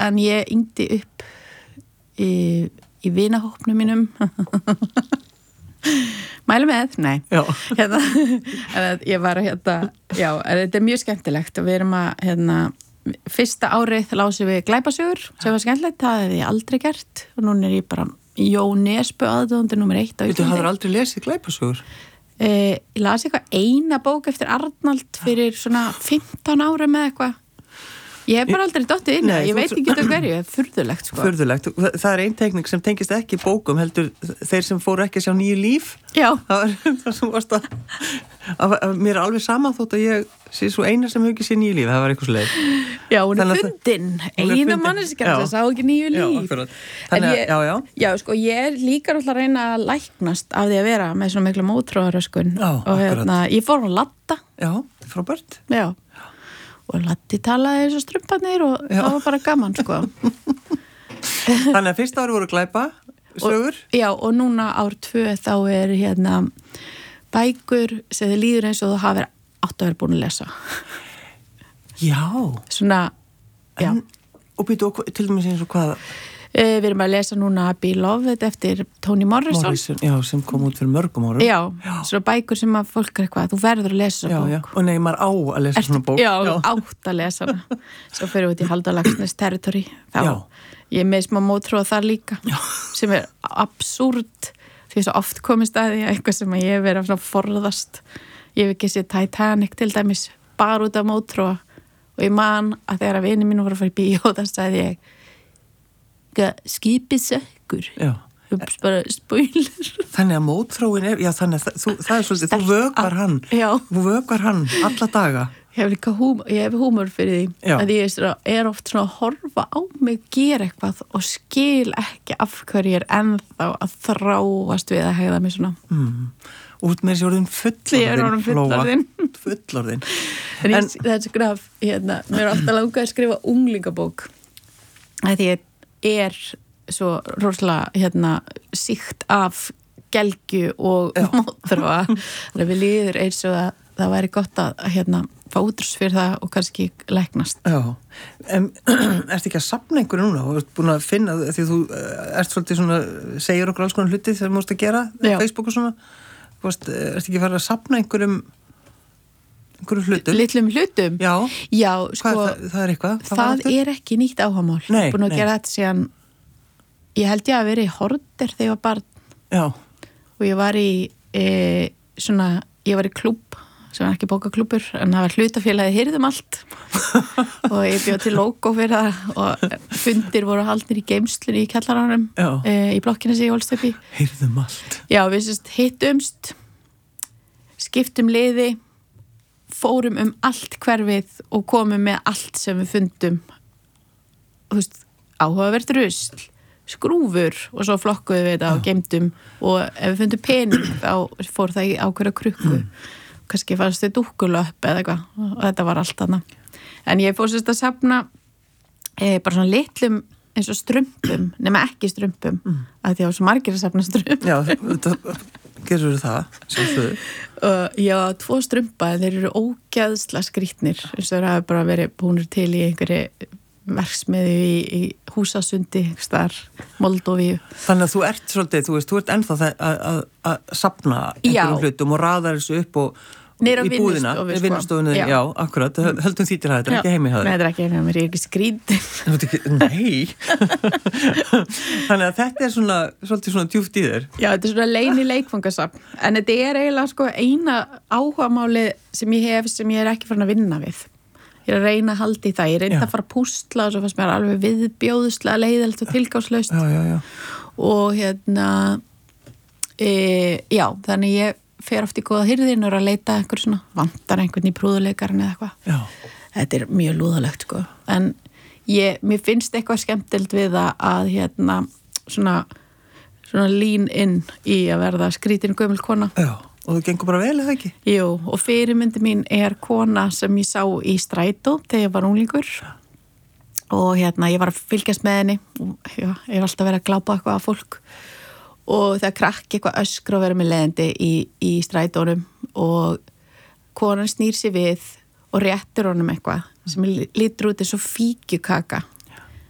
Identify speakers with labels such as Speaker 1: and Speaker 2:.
Speaker 1: en ég yngdi upp í vinahópnum mínum mælu með, nei ég var já, þetta mjög skemmtilegt og við erum að fyrsta árið lásum við glæpasögur sem var skemmtilegt, það hef ég aldrei gert og núna ég bara Jón Nesbø aðdóðandi nummer 1 á Íslandi.
Speaker 2: Þú hafðir aldrei lesið glæpasögur?
Speaker 1: Ég las eitthvað eina bók eftir Arnald fyrir svona 15 ára með eitthvað. Ég hef bara aldrei dottið inn, ég veit ekki þetta hverju, furðulegt sko.
Speaker 2: Furðulegt, það er ein teknik sem tengist ekki bókum, heldur þeir sem fóru ekki að sjá nýju líf.
Speaker 1: Já.
Speaker 2: Það var það sem varst að mér er alveg sama þótt að ég sé svo eina sem hefur ekki sé nýju líf, það var eitthvað svoleið.
Speaker 1: Já, hún er fundin, eina manneskja sem sá ekki nýju líf.
Speaker 2: Já, akkurat. Þannig,
Speaker 1: já, sko, ég er líka alltaf að reyna að læknast af því að vera með svona miklu mótróðaröskun og ég fór að latta.
Speaker 2: Já, frábært.
Speaker 1: Já. Og Latti talaði eins og strumparnir og það var bara gaman, sko.
Speaker 2: Þannig að fyrsta ári voru glæpa, sögur?
Speaker 1: Og núna ár 2 þá er bækur sem þið líður eins og þú hafið átt að vera búin að lesa. Já. Svona, já.
Speaker 2: Og býtu, til dæmis eins og hvað?
Speaker 1: Við erum að lesa núna Beloved eftir Toni Morrison.
Speaker 2: Já, sem kom út fyrir mörgum árum.
Speaker 1: Já. Svona bækur sem að fólk er eitthvað, þú verður að lesa þessa bók. Já,
Speaker 2: og nei, maður á að lesa svona bók.
Speaker 1: Já, átt að lesa hana. Svo fyrir við út í Halldór Laxness territory. Já. Ég með smá mótróða þar líka. Já. Sem er absúrt. Því svo oft komist að því eitthvað sem að ég hef verið að forðast. Ég hef ekki séð Titanic til dæmis, bara út af mótróða. Og ég man að þegar að vini mínu voru að fara í bíó, þar sagði ég skipið sökkur bara spoiler
Speaker 2: þannig að mótþróin er þannig að það er svolítið, þú vökvar hann alla daga.
Speaker 1: Ég hef húmor fyrir því að ég er oft svona að horfa á mig gera eitthvað og skil ekki af hverju ég er ennþá að þráast við að hegða mig svona
Speaker 2: út með þessi orðin fullorðin
Speaker 1: en það er skraf mér er alltaf langað að skrifa unglingabók að ég er svo rosalega síkt af gelgju og mótþróa þannig að við líður eins og að það væri gott að fá útrús fyrir það og kannski læknast. Já,
Speaker 2: ertu ekki að safna einhverju núna og ert búin að finna því þú ert svolítið svona segir okkur alls konar hluti þegar þú múst að gera Facebook og svona, ertu ekki að fara að safna einhverjum hlutum?
Speaker 1: Litlum hlutum? Já, sko,
Speaker 2: það er eitthvað?
Speaker 1: Það er ekki nýtt áhugamál. Nei, búin að gera þetta síðan, ég held ég að vera í Horder þegar ég var barn. Já. Og ég var ég var í klúbb, sem var ekki bókaklúbbur, en það var hlutafélagið Hirðum allt. Og ég bjóð til logo fyrir það og fundir voru haldnir í geymslunni í kjallaranum, í blokkina sem ég holst upp í.
Speaker 2: Hirðum allt?
Speaker 1: Já, við hittumst, skiptum liði, fórum allt hverfið og komum með allt sem við fundum áhugavert rusl, skrúfur og svo flokkuðum við þetta og geymdum og ef við fundum pening þá fór það í ákveðra krukku kannski fannst þau dúkkulöpp eða eitthvað og þetta var allt þarna en ég fór sérst að safna bara svona litlum eins og strumpum nema ekki strumpum að því að svo margir að safna strump
Speaker 2: Já, þetta gerur það sjálfsögðu
Speaker 1: Já, 2 strumpa þeir eru ógeðsla skrýtnir eins og þeir hafa bara verið búnir til í einhverju verksmiðju í Húsasundi þar, Moldóvíu
Speaker 2: Þannig að þú ert svolítið, þú ert ennþá að safna einhverjum hlutum og raðar þessu upp og í búðina, vinnustofunni, já, akkurat höldum því til það, þetta er ekki heimi hjá þér
Speaker 1: Nei, þetta er ekki heimi hjá mér, ég er ekki skrýtin
Speaker 2: Nei Þannig að þetta er svolítið svona djúpt í þér
Speaker 1: Já, þetta er svona leyni leikfangasafn en þetta er eiginlega sko eina áhugamáli sem ég hef sem ég er ekki farin að vinna við Ég er að reyna að halda í það, ég reyndi að fara að púsla og svo fannst mér alveg viðbjóðslega leiðilegt og tilgangslaust og já, þannig ég fer oft í góða hirðin og að leita einhver svona vantar einhvern í prúðuleikarinn eða eitthvað. Þetta er mjög lúðalegt sko. En mér finnst eitthvað skemmtilegt við að svona lean in í að verða skrítin gömul kona.
Speaker 2: Já, og það gengur bara vel eða ekki?
Speaker 1: Jú, og fyrirmyndi mín er kona sem ég sá í strætó þegar ég var unglingur. Og ég var að fylgjast með henni og ég hef alltaf verið að glápa eitthvað af fólk. Og það krakki eitthvað öskra og vera með leiðandi í strætónum og konan snýr sér við og réttur honum eitthvað sem lítur út eins og fíkjukaka